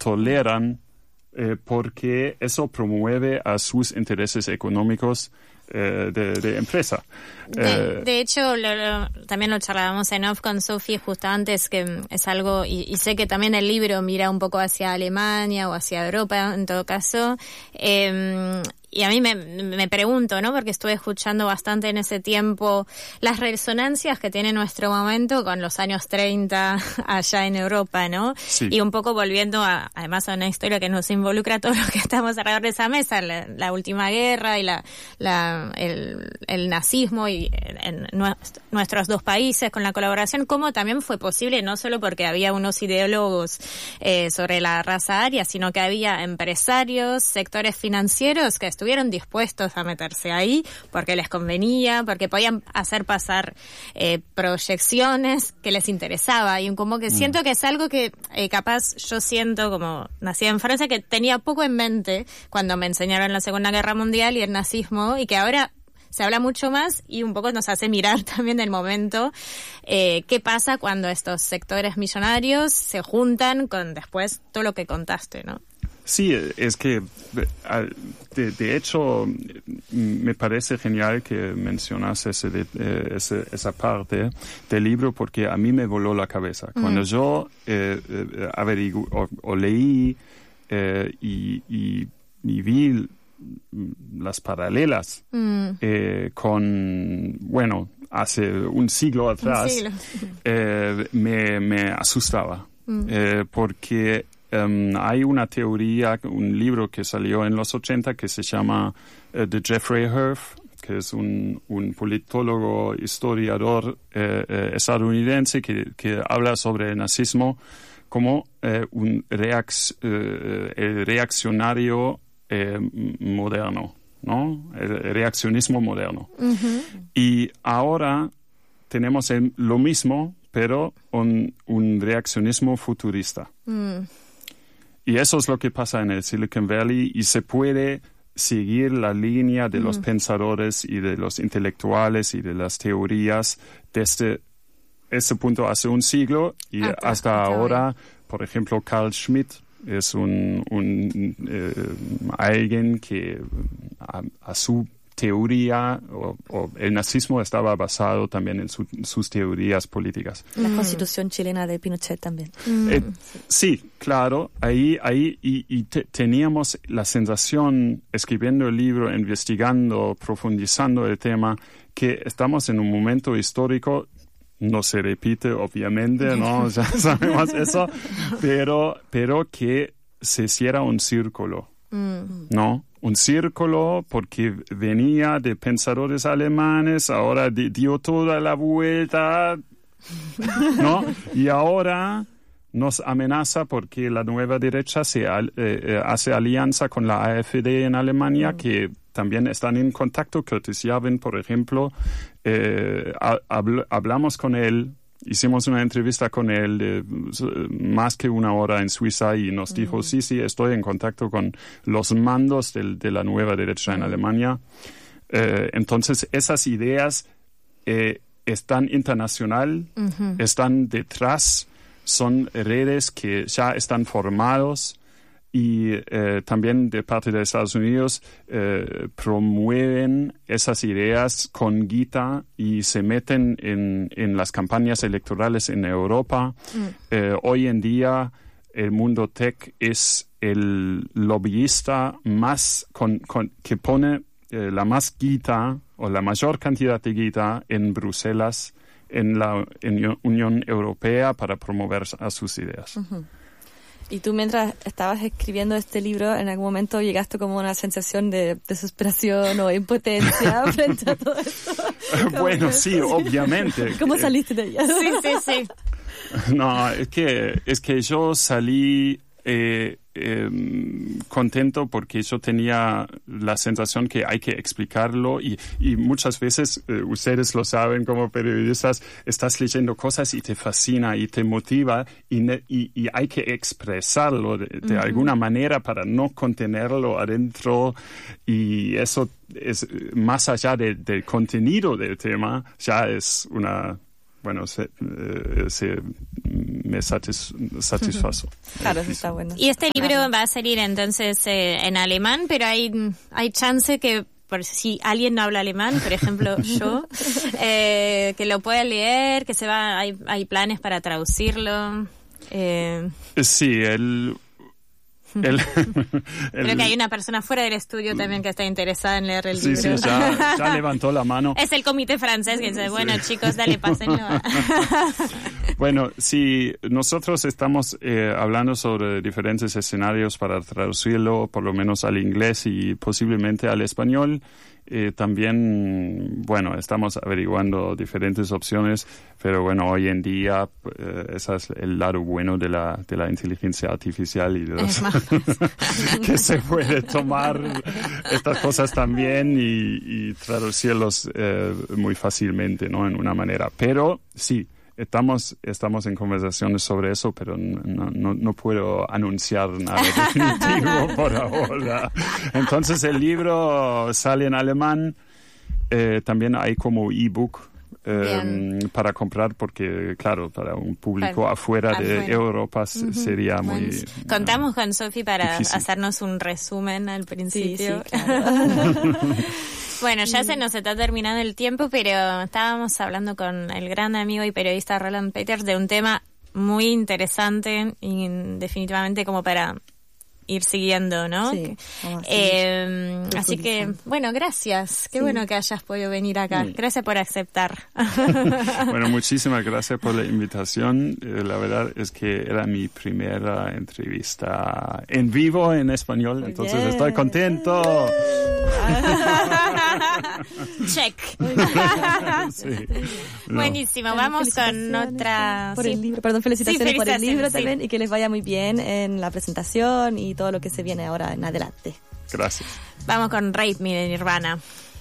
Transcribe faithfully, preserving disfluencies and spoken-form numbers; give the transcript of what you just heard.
toleran eh, porque eso promueve a sus intereses económicos eh, de, de empresa. De, eh, de hecho, lo, lo, también lo charlábamos en off con Sophie justo antes, que es algo, y, y sé que también el libro mira un poco hacia Alemania o hacia Europa, en todo caso, eh, y a mí me, me pregunto, ¿no? Porque estuve escuchando bastante en ese tiempo las resonancias que tiene nuestro momento con los años treinta allá en Europa, ¿no? Sí. Y un poco volviendo a, además a una historia que nos involucra a todos los que estamos alrededor de esa mesa, la, la última guerra y la, la, el, el nazismo y en, en nuestros dos países con la colaboración, cómo también fue posible, no solo porque había unos ideólogos eh, sobre la raza aria, sino que había empresarios, sectores financieros que estuvieron estuvieron dispuestos a meterse ahí porque les convenía, porque podían hacer pasar eh, proyecciones que les interesaba, y como que mm. siento que es algo que eh, capaz yo siento, como nacida en Francia, que tenía poco en mente cuando me enseñaron la Segunda Guerra Mundial y el nazismo, y que ahora se habla mucho más y un poco nos hace mirar también el momento, eh, qué pasa cuando estos sectores millonarios se juntan con después todo lo que contaste, ¿no? Sí, es que de, de hecho me parece genial que mencionas ese, ese, esa parte del libro, porque a mí me voló la cabeza. Mm. Cuando yo eh, averigu- o, o leí eh, y, y, y vi las paralelas mm. eh, con, bueno, hace un siglo atrás, un siglo. Eh, me, me asustaba, mm. eh, porque Um, hay una teoría, un libro que salió en los ochenta que se llama uh, de Jeffrey Herf, que es un, un politólogo, historiador eh, eh, estadounidense que, que habla sobre el nazismo como eh, un reac- eh, el reaccionario eh, moderno, ¿no? El reaccionismo moderno. Uh-huh. Y ahora tenemos el, lo mismo, pero un, un reaccionismo futurista. Mm. Y eso es lo que pasa en el Silicon Valley, y se puede seguir la línea de mm. los pensadores y de los intelectuales y de las teorías desde ese punto hace un siglo y ah, hasta ah, ahora. Bien. Por ejemplo, Carl Schmitt es un, un eh, alguien que a, a su teoría o, o el nazismo estaba basado también en su, sus teorías políticas. La mm. Constitución chilena de Pinochet también. Mm. Eh, sí, claro, ahí, ahí y, y te, teníamos la sensación, escribiendo el libro, investigando, profundizando el tema, que estamos en un momento histórico. No se repite, obviamente, ¿no? Ya sabemos eso, pero, pero que se cierra un círculo, mm. ¿no? Un círculo porque venía de pensadores alemanes, ahora di- dio toda la vuelta, ¿no? Y ahora nos amenaza porque la nueva derecha se al, eh, hace alianza con la AfD en Alemania, mm. que también están en contacto. Curtis Yarvin, por ejemplo, eh, habl- hablamos con él, hicimos una entrevista con él de más que una hora en Suiza y nos mm. dijo, sí, sí, estoy en contacto con los mandos del, de la nueva derecha mm. en Alemania. Eh, entonces, esas ideas eh, están internacional, mm-hmm. están detrás, son redes que ya están formados. Y eh, también de parte de Estados Unidos eh, promueven esas ideas con guita y se meten en, en las campañas electorales en Europa. Mm. Eh, hoy en día el mundo tech es el lobbyista más con, con, que pone eh, la más guita o la mayor cantidad de guita en Bruselas, en la en Unión Europea, para promover a sus ideas. Uh-huh. Y tú, mientras estabas escribiendo este libro, en algún momento llegaste como a una sensación de desesperación o impotencia frente a todo esto. Bueno, sí, obviamente. ¿Cómo saliste de ella? Sí, sí, sí. No, es que, es que yo salí eh, eh, contento porque yo tenía la sensación que hay que explicarlo y, y muchas veces, eh, ustedes lo saben como periodistas, estás leyendo cosas y te fascina y te motiva y, ne- y, y hay que expresarlo de, de uh-huh. alguna manera para no contenerlo adentro, y eso es más allá de, del contenido del tema, ya es una... bueno, se, eh, se me satis, satisfazo. Claro, eso está bueno. Y este libro va a salir entonces eh, en alemán, pero hay, hay chance que por si alguien no habla alemán, por ejemplo yo, eh, que lo pueda leer, que se va, hay, hay planes para traducirlo. Eh. Sí, el... El, el, Creo que hay una persona fuera del estudio también que está interesada en leer el sí, libro. Sí, ya, ya levantó la mano. Es el comité francés que dice, bueno, sí. Chicos, dale, pásenlo. Bueno, sí, nosotros estamos eh, hablando sobre diferentes escenarios para traducirlo, por lo menos al inglés y posiblemente al español. Eh, también, bueno, estamos averiguando diferentes opciones, pero bueno, hoy en día eh, ese es el lado bueno de la de la inteligencia artificial y de los que se puede tomar estas cosas también y, y traducirlos eh, muy fácilmente, ¿no? En una manera. Pero sí, Estamos, estamos en conversaciones sobre eso, pero no, no, no puedo anunciar nada definitivo por ahora. Entonces el libro sale en alemán, eh, también hay como ebook eh, para comprar, porque claro, para un público para, afuera, afuera de Europa uh-huh. sería muy... Bueno, contamos con Sofi para difícil. Hacernos un resumen al principio. Sí, sí, claro. Bueno, ya se nos está terminando el tiempo, pero estábamos hablando con el gran amigo y periodista Roland Peters de un tema muy interesante y definitivamente como para ir siguiendo, ¿no? Sí, eh, así que, bueno, gracias. Qué sí. bueno que hayas podido venir acá. Sí. Gracias por aceptar. Bueno, muchísimas gracias por la invitación. Eh, la verdad es que era mi primera entrevista en vivo en español, muy entonces bien. Estoy contento. Check. Sí. No. Buenísimo. Bueno, vamos con otra... Por sí. el libro. Perdón, felicitaciones, sí, felicitaciones por el libro sí. también y que les vaya muy bien en la presentación y todo lo que se viene ahora en adelante. Gracias. Vamos con Rape Me de Nirvana.